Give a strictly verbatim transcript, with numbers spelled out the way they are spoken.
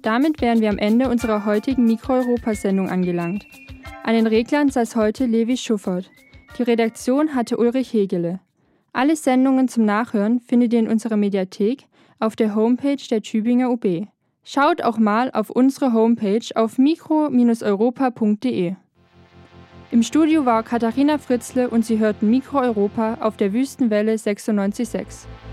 Damit wären wir am Ende unserer heutigen Mikro-Europa-Sendung angelangt. An den Reglern saß heute Levi Schuffert. Die Redaktion hatte Ulrich Hegele. Alle Sendungen zum Nachhören findet ihr in unserer Mediathek auf der Homepage der Tübinger U B. Schaut auch mal auf unsere Homepage auf mikro europa punkt de. Im Studio war Katharina Fritzle und Sie hörten Mikro Europa auf der Wüstenwelle sechsundneunzig Komma sechs.